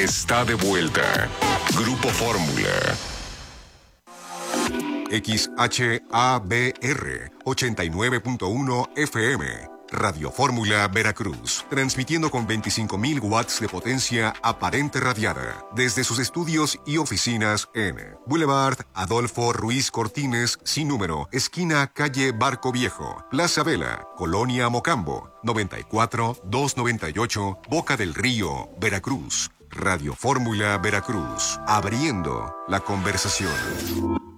está de vuelta. Grupo Fórmula. XHABR 89.1 FM. Radio Fórmula Veracruz, transmitiendo con 25.000 watts de potencia aparente radiada desde sus estudios y oficinas en Boulevard Adolfo Ruiz Cortines, sin número, esquina calle Barco Viejo, Plaza Vela, Colonia Mocambo, 94-298, Boca del Río, Veracruz. Radio Fórmula Veracruz, abriendo la conversación.